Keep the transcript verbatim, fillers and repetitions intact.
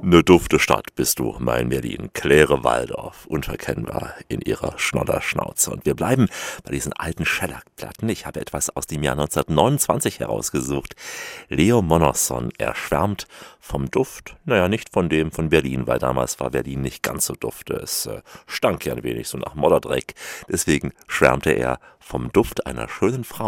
'Ne dufte Stadt bist du, mein Berlin. Claire Waldorf, unverkennbar in ihrer Schnodderschnauze. Und wir bleiben bei diesen alten Schellackplatten. Ich habe etwas aus dem Jahr neunzehnhundertneunundzwanzig herausgesucht. Leo Monosson, er schwärmt vom Duft, naja, nicht von dem von Berlin, weil damals war Berlin nicht ganz so dufte. Es äh, stank ja ein wenig so nach Modderdreck. Deswegen schwärmte er vom Duft einer schönen Frau.